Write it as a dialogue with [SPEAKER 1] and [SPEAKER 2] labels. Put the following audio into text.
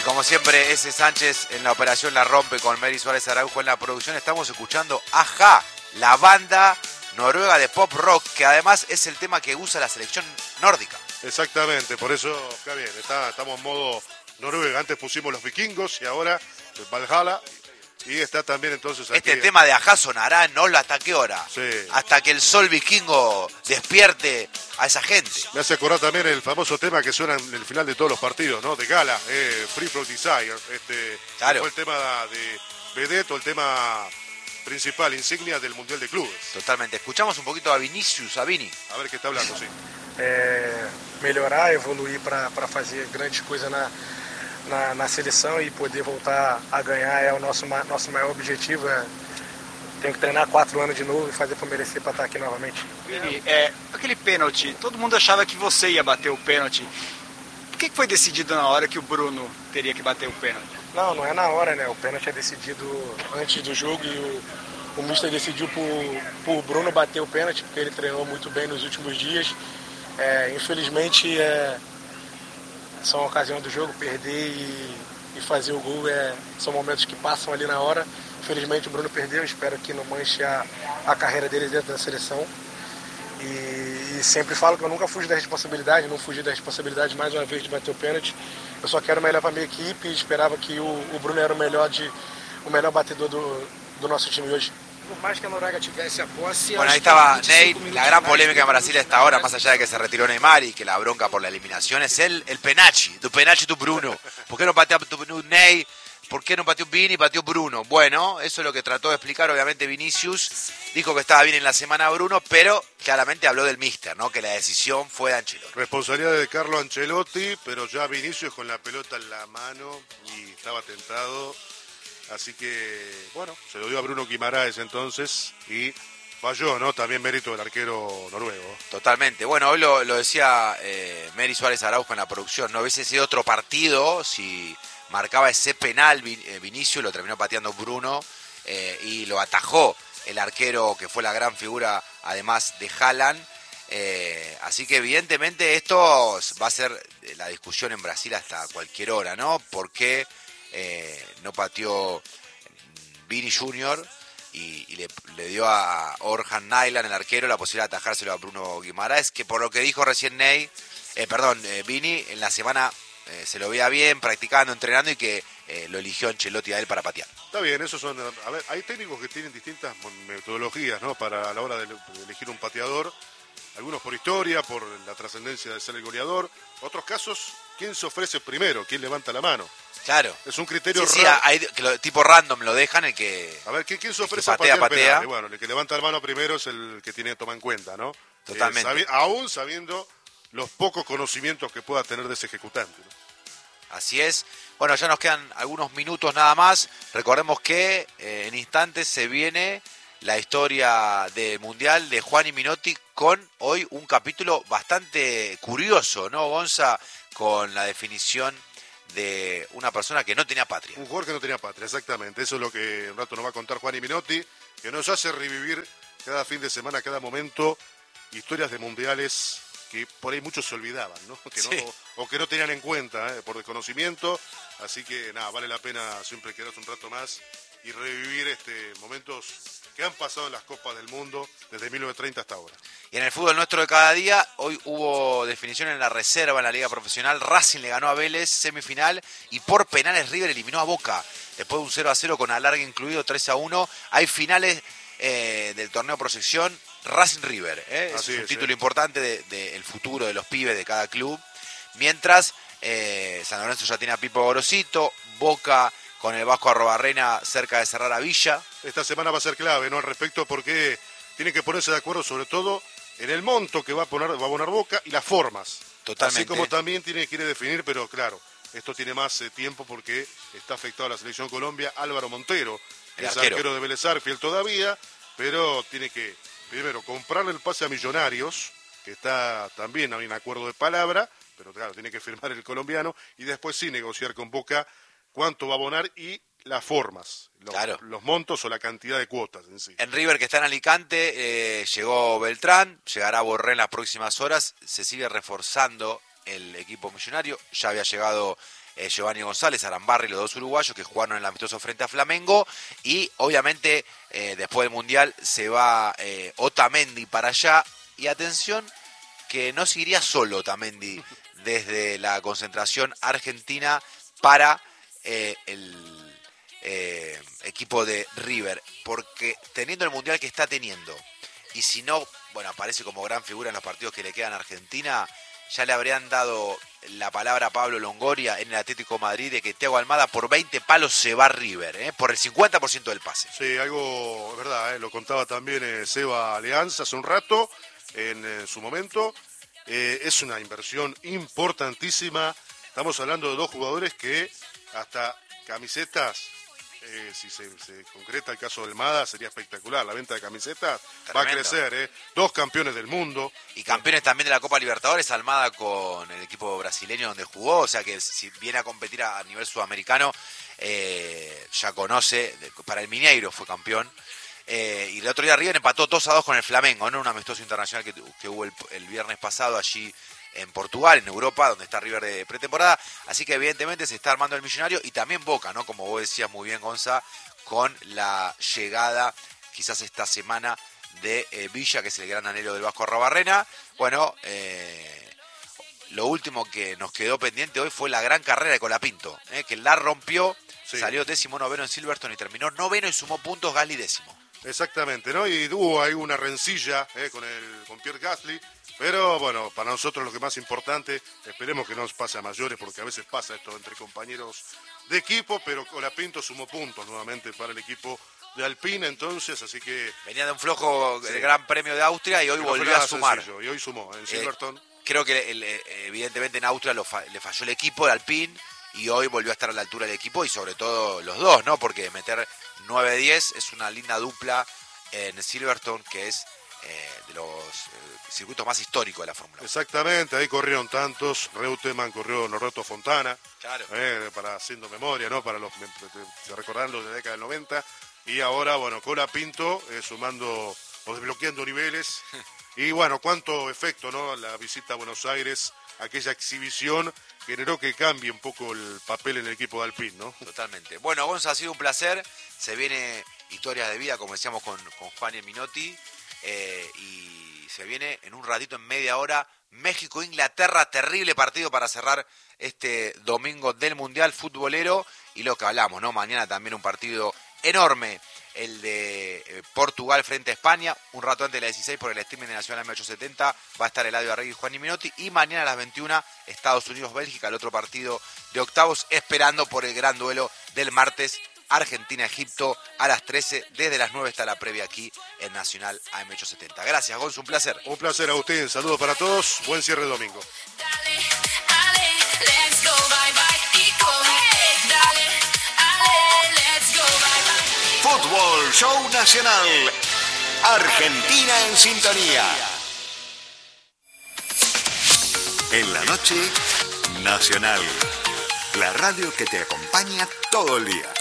[SPEAKER 1] como siempre, ese Sánchez en la operación la rompe con Mary Suárez Araujo en la producción. Estamos escuchando Ajá, la banda noruega de pop rock, que además es el tema que usa la selección nórdica.
[SPEAKER 2] Exactamente, por eso está bien, estamos en modo Noruega. Antes pusimos los vikingos y ahora el Valhalla. Y está también entonces aquí.
[SPEAKER 1] Este tema de Ajá sonará en Ola ¿hasta qué hora?
[SPEAKER 2] Sí.
[SPEAKER 1] Hasta que el sol vikingo despierte a esa gente.
[SPEAKER 2] Me hace acordar también el famoso tema que suena en el final de todos los partidos, ¿no? De Gala, Free From Desire.
[SPEAKER 1] Claro.
[SPEAKER 2] Fue el tema de Vedette, el tema principal, insignia del Mundial de Clubes.
[SPEAKER 1] Totalmente. Escuchamos un poquito a Vinícius, a Vini.
[SPEAKER 2] A ver qué está hablando, sí.
[SPEAKER 3] Melhorar, evoluir para fazer grandes coisas na seleção e poder voltar a ganhar é o nosso maior objetivo. Tenho que treinar 4 anos de novo e fazer para merecer para estar aqui novamente.
[SPEAKER 4] Vini, aquele pênalti, todo mundo achava que você ia bater o pênalti. Por que foi decidido na hora que o Bruno teria que bater o pênalti?
[SPEAKER 3] Não é na hora, né? O pênalti é decidido antes do jogo e o mister decidiu por Bruno bater o pênalti, porque ele treinou muito bem nos últimos dias. Infelizmente, são a ocasião do jogo, perder e fazer o gol são momentos que passam ali na hora. Infelizmente o Bruno perdeu, espero que não manche a carreira dele dentro da seleção. E sempre falo que eu nunca fugi da responsabilidade, não fugi da responsabilidade mais uma vez de bater o pênalti. Eu só quero o melhor para a minha equipe e esperava que o Bruno era o melhor batedor do nosso time hoje. Por más que a Noruega tivesse a posse...
[SPEAKER 1] Bueno, ahí estaba Ney, la gran polémica en Brasil a esta hora, más allá de que se retiró Neymar y que la bronca por la eliminación, es el penalti tu Bruno. ¿Por qué no pateó Ney? ¿Por qué no pateó Vini y pateó Bruno? Bueno, eso es lo que trató de explicar obviamente Vinícius. Dijo que estaba bien en la semana Bruno, pero claramente habló del míster, ¿no? Que la decisión fue de Ancelotti.
[SPEAKER 2] Responsabilidad de Carlo Ancelotti, pero ya Vinícius con la pelota en la mano y estaba tentado. Así que, bueno, se lo dio a Bruno Guimaraes entonces y falló, ¿no? También mérito del arquero noruego.
[SPEAKER 1] Totalmente. Bueno, hoy lo decía Mary Suárez Araujo en la producción. No hubiese sido otro partido si marcaba ese penal Vinicius, lo terminó pateando Bruno y lo atajó el arquero que fue la gran figura además de Haaland. Así que evidentemente esto va a ser la discusión en Brasil hasta cualquier hora, ¿no? ¿Por qué no pateó Vini Junior y le dio a Orhan Nyland, el arquero, la posibilidad de atajárselo a Bruno Guimaraes, que por lo que dijo recién Vini, en la semana se lo veía bien, practicando, entrenando y que lo eligió Ancelotti a él para patear.
[SPEAKER 2] Está bien, esos son... A ver, hay técnicos que tienen distintas metodologías, ¿no? Para a la hora de elegir un pateador. Algunos por historia, por la trascendencia de ser el goleador. Otros casos, ¿quién se ofrece primero? ¿Quién levanta la mano?
[SPEAKER 1] Claro.
[SPEAKER 2] Es un criterio
[SPEAKER 1] sí,
[SPEAKER 2] raro.
[SPEAKER 1] Hay tipo random lo dejan, el que...
[SPEAKER 2] A ver, ¿quién se ofrece
[SPEAKER 1] patea,
[SPEAKER 2] a patear
[SPEAKER 1] patea.
[SPEAKER 2] penal? Y bueno, el que levanta la mano primero es el que tiene que tomar en cuenta, ¿no?
[SPEAKER 1] Totalmente.
[SPEAKER 2] Aún sabiendo los pocos conocimientos que pueda tener de ese ejecutante, ¿no?
[SPEAKER 1] Así es. Bueno, ya nos quedan algunos minutos nada más. Recordemos que en instantes se viene la historia del Mundial de Juan y Minotti con hoy un capítulo bastante curioso, ¿no, Gonza? Con la definición de una persona que no tenía patria.
[SPEAKER 2] Un jugador que no tenía patria, exactamente. Eso es lo que un rato nos va a contar Juan y Minotti, que nos hace revivir cada fin de semana, cada momento, historias de mundiales que por ahí muchos se olvidaban, ¿no? O que no tenían en cuenta, por desconocimiento. Así que nada, vale la pena siempre quedarse un rato más y revivir momentos que han pasado en las Copas del Mundo desde 1930 hasta ahora.
[SPEAKER 1] Y en el fútbol nuestro de cada día, hoy hubo definición en la reserva en la Liga Profesional. Racing le ganó a Vélez, semifinal, y por penales River eliminó a Boca. Después de un 0-0 con alargue incluido, 3-1. Hay finales del torneo Proyección Racing River. Es un título importante del futuro de los pibes de cada club. Mientras San Lorenzo ya tiene a Pipo Gorosito, Boca con el Vasco Arrobarrena cerca de cerrar a Villa.
[SPEAKER 2] Esta semana va a ser clave, ¿no? Al respecto, porque tienen que ponerse de acuerdo sobre todo en el monto que va a abonar Boca y las formas.
[SPEAKER 1] Totalmente.
[SPEAKER 2] Así como también quiere definir, pero claro, esto tiene más tiempo porque está afectado a la Selección Colombia. Álvaro Montero, que es arquero de Vélez Sarsfield todavía, pero tiene que, primero, comprarle el pase a Millonarios, que está también en acuerdo de palabra, pero claro, tiene que firmar el colombiano, y después sí negociar con Boca cuánto va a abonar y las formas, los montos o la cantidad de cuotas en sí.
[SPEAKER 1] En River, que está en Alicante, llegó Beltrán, llegará Borré en las próximas horas, se sigue reforzando el equipo millonario, ya había llegado Giovanni González, Arambarri, los dos uruguayos que jugaron en el amistoso frente a Flamengo. Y obviamente después del Mundial se va Otamendi para allá. Y atención, que no seguiría solo Otamendi desde la concentración argentina para el equipo de River, porque teniendo el Mundial que está teniendo, y si no, bueno, aparece como gran figura en los partidos que le quedan a Argentina, ya le habrían dado la palabra a Pablo Longoria en el Atlético de Madrid de que Thiago Almada por 20 palos se va a River, por el 50% del pase.
[SPEAKER 2] Sí, algo, es verdad, lo contaba también Seba Alianza hace un rato, en su momento. Es una inversión importantísima. Estamos hablando de dos jugadores que hasta camisetas, si se concreta el caso de Almada, sería espectacular. La venta de camisetas va a crecer. Dos campeones del mundo.
[SPEAKER 1] Y campeones también de la Copa Libertadores, Almada con el equipo brasileño donde jugó. O sea que si viene a competir a nivel sudamericano, ya conoce. Para el Mineiro fue campeón. Y el otro día River empató 2-2 con el Flamengo, ¿no? Un amistoso internacional que hubo el viernes pasado allí en Portugal, en Europa, donde está River de pretemporada. Así que evidentemente se está armando el millonario y también Boca, ¿no? Como vos decías muy bien, Gonza, con la llegada quizás esta semana de Villa, que es el gran anhelo del Vasco Arrobarrena. Bueno, lo último que nos quedó pendiente hoy fue la gran carrera de Colapinto, que la rompió, sí. Salió 19º en Silverstone y terminó 9º y sumó puntos Gasly 10º.
[SPEAKER 2] Exactamente, ¿no? Y hubo ahí una rencilla con Pierre Gasly, pero bueno, para nosotros lo que más importante, esperemos que no nos pase a mayores, porque a veces pasa esto entre compañeros de equipo, pero Colapinto sumó puntos nuevamente para el equipo de Alpine, entonces, así que...
[SPEAKER 1] Venía de un flojo Gran Premio de Austria y hoy volvió a sumar.
[SPEAKER 2] Sencillo, y hoy sumó en Silverstone.
[SPEAKER 1] Creo que evidentemente en Austria le falló el equipo de Alpine y hoy volvió a estar a la altura del equipo y sobre todo los dos, ¿no? Porque meter 9-10 es una linda dupla en Silverstone, que es de los circuitos más históricos de la Fórmula 1.
[SPEAKER 2] Exactamente, ahí corrieron tantos, Reutemann, corrió Norberto Fontana,
[SPEAKER 1] claro.
[SPEAKER 2] Para haciendo memoria, ¿no? Para los recordando de la década del 90, y ahora, bueno, Colapinto sumando o desbloqueando niveles, y bueno, cuánto efecto, ¿no? La visita a Buenos Aires, aquella exhibición generó que cambie un poco el papel en el equipo de Alpine, ¿no?
[SPEAKER 1] Totalmente. Bueno, Gonza, ha sido un placer. Se viene Historias de Vida, como decíamos con Juan y Minotti. Y se viene en un ratito, en media hora, México-Inglaterra. Terrible partido para cerrar este domingo del Mundial futbolero. Y lo que hablamos, ¿no? Mañana también un partido enorme, el de Portugal frente a España, un rato antes de las 16 por el streaming de Nacional M870 va a estar Eladio Arregui y Juan y Minotti, y mañana a las 21 Estados Unidos-Bélgica, el otro partido de octavos, esperando por el gran duelo del martes, Argentina-Egipto a las 13, desde las 9 está la previa aquí en Nacional AM870. Gracias, Gonzo, un placer.
[SPEAKER 2] Un placer a usted, saludos para todos, buen cierre de domingo.
[SPEAKER 5] Fútbol Show Nacional. Argentina en sintonía. En la noche, Nacional. La radio que te acompaña todo el día.